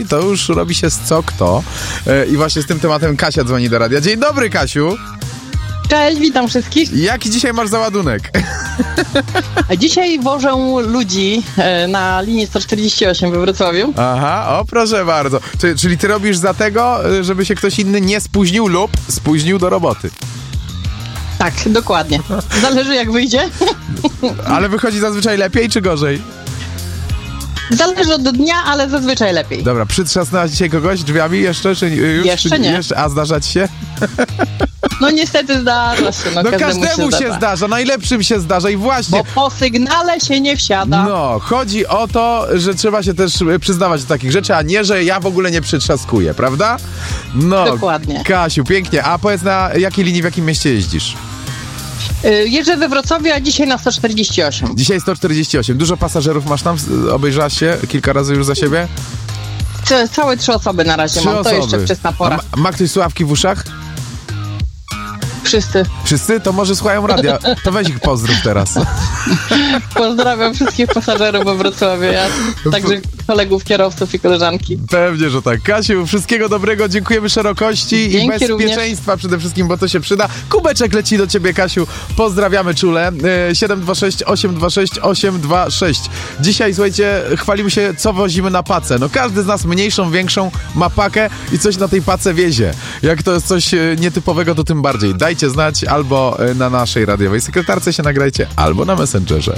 ludzi, to już robi się z co kto. I właśnie z tym tematem Kasia dzwoni do radia. Dzień dobry, Kasiu. Cześć, witam wszystkich. Jaki dzisiaj masz załadunek? Dzisiaj wożę ludzi na linii 148 we Wrocławiu. Aha, o proszę bardzo. Czyli ty robisz za tego, żeby się ktoś inny nie spóźnił lub spóźnił do roboty. Tak, dokładnie. Zależy jak wyjdzie. Ale wychodzi zazwyczaj lepiej czy gorzej? Zależy od dnia, ale zazwyczaj lepiej. Dobra, przytrzasnęłaś dzisiaj kogoś drzwiami jeszcze? Czy już? Jeszcze nie. A zdarza ci się? No niestety zdarza się. No każdemu się zdarza, najlepszym się zdarza i właśnie... Bo po sygnale się nie wsiada. No, chodzi o to, że trzeba się też przyznawać do takich rzeczy, a nie, że ja w ogóle nie przytrzaskuję, prawda? No, dokładnie. Kasiu, pięknie. A powiedz, na jakiej linii, w jakim mieście jeździsz? Jeżdżę we Wrocławiu, a dzisiaj na 148. Dzisiaj 148. Dużo pasażerów masz tam? Obejrzałaś się kilka razy już za siebie? Całe 3 osoby na razie mam. To jeszcze wczesna pora. Ma ktoś słuchawki w uszach? Wszyscy. Wszyscy? To może słuchają radia. To weź ich pozdrów teraz. Pozdrawiam wszystkich pasażerów we Wrocławiu, także kolegów, kierowców i koleżanki. Pewnie, że tak. Kasiu, wszystkiego dobrego, dziękujemy szerokości. Dzięki i bezpieczeństwa również. Przede wszystkim, bo to się przyda. Kubeczek leci do ciebie, Kasiu. Pozdrawiamy czule. 726 826 826. Dzisiaj, słuchajcie, chwalimy się, co wozimy na pacę. No każdy z nas mniejszą, większą ma pakę i coś na tej pace wiezie. Jak to jest coś nietypowego, to tym bardziej. Dajcie znać albo na naszej radiowej sekretarce się nagrajcie, albo na Messengerze.